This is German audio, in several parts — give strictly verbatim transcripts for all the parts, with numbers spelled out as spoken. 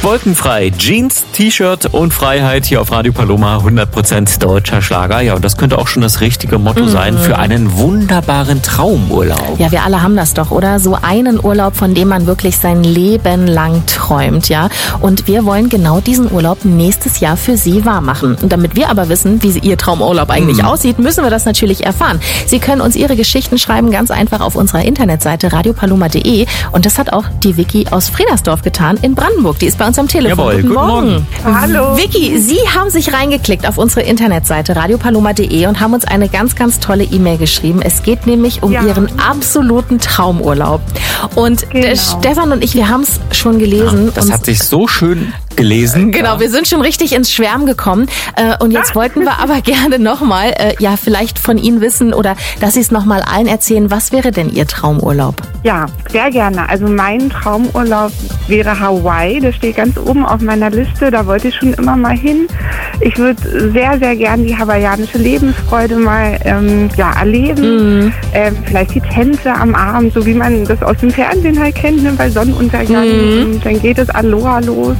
Wolkenfrei, Jeans, T-Shirt und Freiheit hier auf Radio Paloma, hundert Prozent deutscher Schlager. Ja, und das könnte auch schon das richtige Motto mhm. sein für einen wunderbaren Traumurlaub. Ja, wir alle haben das doch, oder? So einen Urlaub, von dem man wirklich sein Leben lang träumt, ja? Und wir wollen genau diesen Urlaub nächstes Jahr für Sie wahrmachen. Und damit wir aber wissen, wie Ihr Traumurlaub eigentlich mhm. aussieht, müssen wir das natürlich erfahren. Sie können uns Ihre Geschichten schreiben, ganz einfach auf unserer Internetseite radio paloma punkt de. Und das hat auch die Vicky aus Friedersdorf getan in Brandenburg. Die ist bei uns am Telefon. Jawohl, guten, guten Morgen. Morgen. Hallo. Vicky, Sie haben sich reingeklickt auf unsere Internetseite radio paloma punkt de und haben uns eine ganz, ganz tolle E-Mail geschrieben. Es geht nämlich um ja. Ihren absoluten Traumurlaub. Und genau. Stefan und ich, wir haben es schon gelesen. Ja, das hat sich so schön gelesen. Genau, ja. wir sind schon richtig ins Schwärmen gekommen. Und jetzt wollten wir aber gerne nochmal, ja, vielleicht von Ihnen wissen oder dass Sie es nochmal allen erzählen. Was wäre denn Ihr Traumurlaub? Ja, sehr gerne. Also mein Traumurlaub wäre Hawaii. Das steht ganz oben auf meiner Liste. Da wollte ich schon immer mal hin. Ich würde sehr, sehr gerne die hawaiianische Lebensfreude mal ähm, ja, erleben. Mhm. Ähm, vielleicht die Tänze am Abend, so wie man das aus dem Fernsehen halt kennt, ne, bei Sonnenuntergang. Mhm. Und dann geht es Aloha los.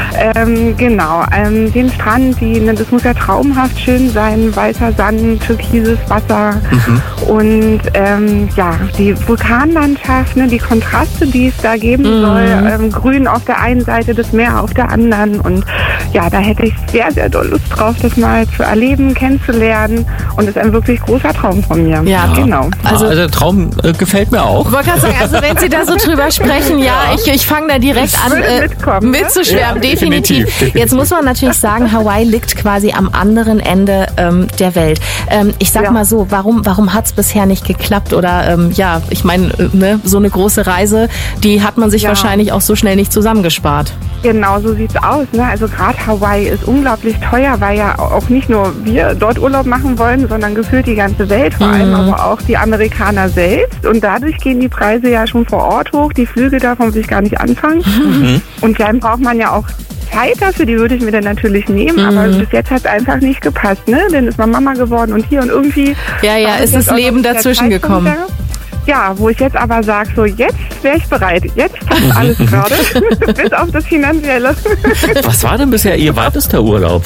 Ähm, genau, ähm, den Strand, die, ne, das muss ja traumhaft schön sein, weißer Sand, türkises Wasser mhm. und ähm, ja, die Vulkanlandschaft, ne, die Kontraste, die es da geben mhm. soll, ähm, grün auf der einen Seite, das Meer auf der anderen und ja, da hätte ich sehr, sehr doll Lust drauf, das mal zu erleben, kennenzulernen und das ist ein wirklich großer Traum von mir. Ja, genau. Also, also der Traum äh, gefällt mir auch. Ich wollte gerade sagen, also wenn Sie da so drüber sprechen, ja, ich, ich fange da direkt ich an äh, mitzuschwärmen, ja, definitiv. Definitiv. Jetzt muss man natürlich sagen, Hawaii liegt quasi am anderen Ende ähm, der Welt. Ähm, ich sag ja. mal so, warum, warum hat es bisher nicht geklappt? Oder ähm, ja, ich meine, ne, so eine große Reise, die hat man sich ja. wahrscheinlich auch so schnell nicht zusammengespart. Genau, so sieht's aus. Ne? Also gerade Hawaii ist unglaublich teuer, weil ja auch nicht nur wir dort Urlaub machen wollen, sondern gefühlt die ganze Welt, vor mhm. allem aber auch die Amerikaner selbst. Und dadurch gehen die Preise ja schon vor Ort hoch. Die Flüge davon will ich gar nicht anfangen. Mhm. Und dann braucht man ja auch Zeit dafür, die würde ich mir dann natürlich nehmen, mhm. aber bis jetzt hat es einfach nicht gepasst, ne? Dann ist man Mama geworden und hier und irgendwie... Ja, ja, ist das Leben dazwischen gekommen. Ja, wo ich jetzt aber sage, so jetzt wäre ich bereit. Jetzt passt alles gerade, bis auf das Finanzielle. Was war denn bisher Ihr weitester Urlaub?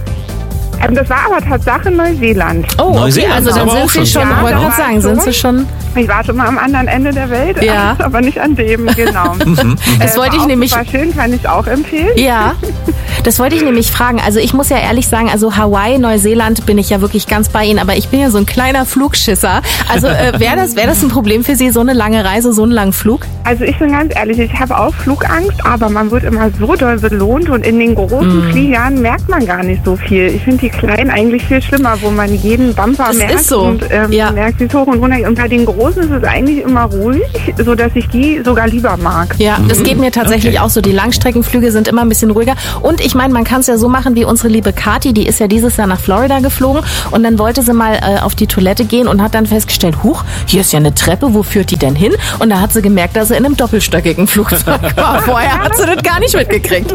Ähm, das war aber Tatsache Neuseeland. Oh, Neuseeland, okay, also dann sind Sie schon, ja, wollte gerade sagen, sind Sie schon... Ich war schon mal am anderen Ende der Welt, ja. aber nicht an dem, genau. Das äh, wollte ich nämlich... War schön, kann ich auch empfehlen. Ja, das wollte ich nämlich fragen. Also ich muss ja ehrlich sagen, also Hawaii, Neuseeland bin ich ja wirklich ganz bei Ihnen, aber ich bin ja so ein kleiner Flugschisser. Also äh, wäre das, wär das ein Problem für Sie, so eine lange Reise, so einen langen Flug? Also ich bin ganz ehrlich, ich habe auch Flugangst, aber man wird immer so doll belohnt und in den großen mm. Fliegern merkt man gar nicht so viel. Ich finde die kleinen eigentlich viel schlimmer, wo man jeden Bumper das merkt ist so. und ähm, merkt, wie es hoch und runter geht. Und bei den großen ist es eigentlich immer ruhig, sodass ich die sogar lieber mag. Ja, das geht mir tatsächlich okay. auch so. Die Langstreckenflüge sind immer ein bisschen ruhiger. Und ich meine, man kann es ja so machen wie unsere liebe Kathi, die ist ja dieses Jahr nach Florida geflogen und dann wollte sie mal äh, auf die Toilette gehen und hat dann festgestellt, huch, hier ist ja eine Treppe, wo führt die denn hin? Und da hat sie gemerkt, dass sie in einem doppelstöckigen Flugzeug war. Vorher hat sie das gar nicht mitgekriegt.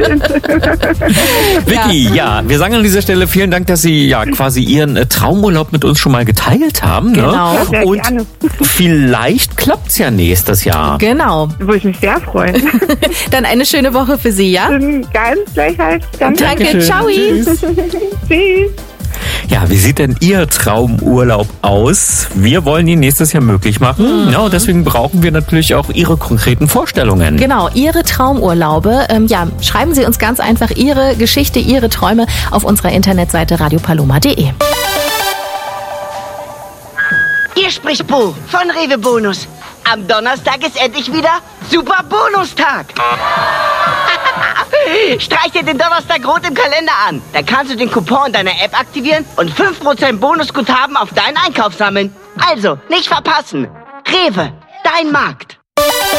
Vicky, ja. ja, wir sagen an dieser Stelle vielen Dank, dass Sie ja quasi Ihren äh, Traumurlaub mit uns schon mal geteilt haben. Ne? Genau. Und vielleicht klappt's ja nächstes Jahr. Genau. Würde ich mich sehr freuen. Dann eine schöne Woche für Sie, ja? Ganz gleich halt. Danke, Danke ciao. Tschüss. Tschüss. Ja, wie sieht denn Ihr Traumurlaub aus? Wir wollen ihn nächstes Jahr möglich machen. Mhm. Ja, und deswegen brauchen wir natürlich auch Ihre konkreten Vorstellungen. Genau, Ihre Traumurlaube. Ähm, ja, schreiben Sie uns ganz einfach Ihre Geschichte, Ihre Träume auf unserer Internetseite radio paloma punkt de. Hier spricht Bo von Rewe Bonus. Am Donnerstag ist endlich wieder Super Bonustag. Streich dir den Donnerstag rot im Kalender an. Dann kannst du den Coupon in deiner App aktivieren und fünf Prozent Bonusguthaben auf deinen Einkauf sammeln. Also, nicht verpassen. Rewe, dein Markt.